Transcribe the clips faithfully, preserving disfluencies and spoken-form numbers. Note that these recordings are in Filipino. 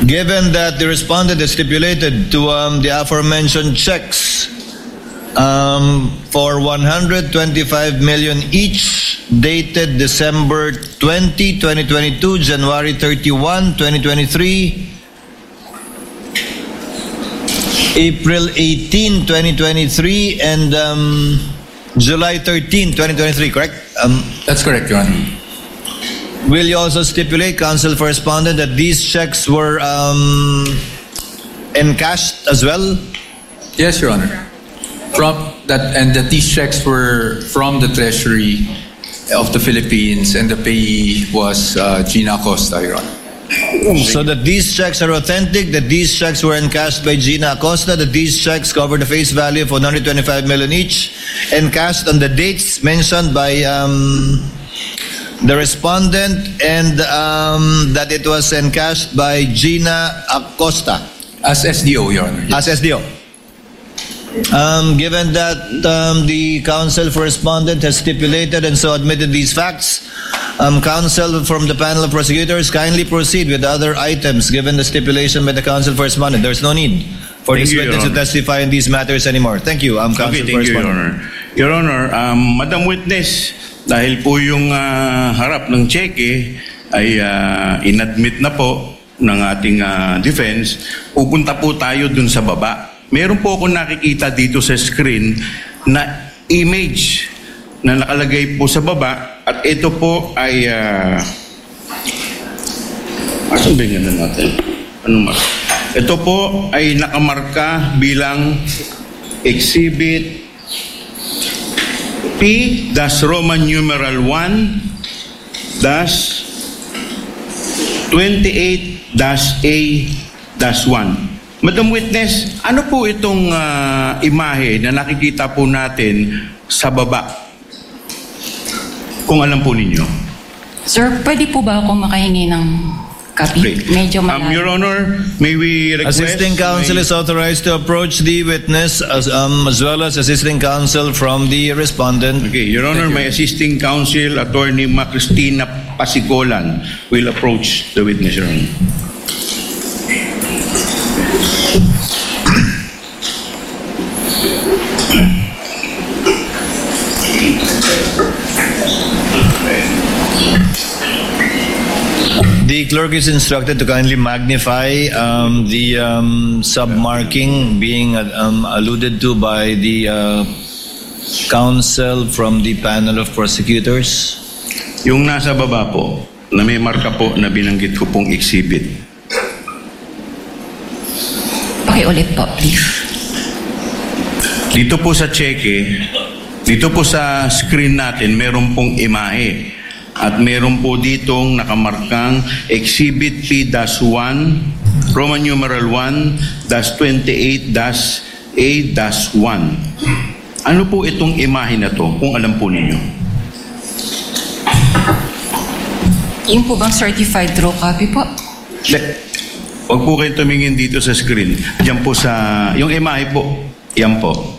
Given that the respondent is stipulated to um, the aforementioned checks um, for one hundred twenty-five million each, dated December twentieth, twenty twenty-two, January thirty-first, twenty twenty-three, April eighteenth, twenty twenty-three, and um, July thirteenth, twenty twenty-three, correct? Um, That's correct, Your Honor. will you also stipulate, counsel for respondent, that these checks were um, encashed as well? Yes, Your Honor. From that, and that these checks were from the Treasury of the Philippines, and the payee was uh, Gina Acosta, Your Honor. So that these checks are authentic, that these checks were encashed by Gina Acosta, that these checks cover the face value of one hundred twenty-five million each, encashed on the dates mentioned by um, the respondent, and um, that it was encashed by Gina Acosta As S D O, Your Honor. as S D O. Um, given that um, the counsel for respondent has stipulated and so admitted these facts, um, counsel from the panel of prosecutors, kindly proceed with the other items given the stipulation by the counsel for respondent. There's no need for Thank this you, witness Your to Honor. testify in these matters anymore. Thank you, um, counsel Okay, for thank you, Your respondent. Honor. Your Honor, um, Madam Witness, dahil po yung ah, harap ng cheque ay ah, inadmit na po ng ating ah, defense, pupunta po tayo dun sa baba. Meron po ako nakikita dito sa screen na image na nakalagay po sa baba, at ito po ay uh, asan ba yan natin? Ano ma? Ito po ay nakamarka bilang Exhibit P dash Roman numeral one dash twenty-eight dash A dash one. Madam Witness, ano po itong uh, imahe na nakikita po natin sa baba? Kung alam po ninyo. Sir, pwede po ba akong makahingi ng copy? Okay. Medyo Um, malayo. Your Honor, may we request... Assisting counsel may- is authorized to approach the witness as, um, as well as assisting counsel from the respondent. Okay, Your Honor, my assisting counsel, Attorney Ma Cristina Pasicolan, will approach the witness, Your Honor. The clerk is instructed to kindly magnify um, the um, sub-marking being uh, um, alluded to by the uh, counsel from the panel of prosecutors. Yung nasa baba po, na may marka po na binanggit ko pong exhibit. Pakiulit po, please. Dito po sa cheque, dito po sa screen natin, meron pong imahe. At meron po ditong nakamarkang Exhibit P one, Roman numeral one, dash twenty-eight, dash A, dash one. Ano po itong imahe na to, kung alam po ninyo? Yung po bang certified true copy po? Le, Huwag po kayo tumingin dito sa screen. Diyan po sa, yung imahe po, yan po.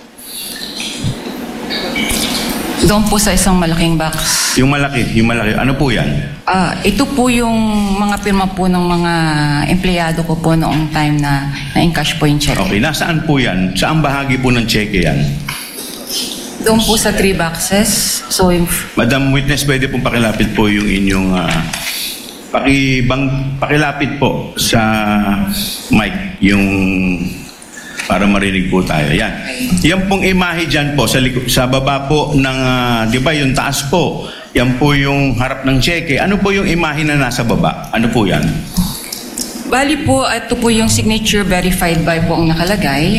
Doon po sa isang malaking box. Yung malaki, yung malaki. Ano po yan? Ah, ito po yung mga pirma po ng mga empleyado ko po noong time na na-encash po yung check. Okay, nasaan po yan? Saan bahagi po ng cheque yan? Doon po sa three boxes. So, yung, Madam Witness, pwede pong pakilapit po yung inyong uh, pakibang, pakilapit po sa mic yung para marinig po tayo. Yan. Yan pong imahe dyan po sa, liko, sa baba po ng, uh, di ba, yung taas po. Yan po yung harap ng cheque. Ano po yung imahe na nasa baba? Ano po yan? bali po, ito po yung signature verified by po ang nakalagay.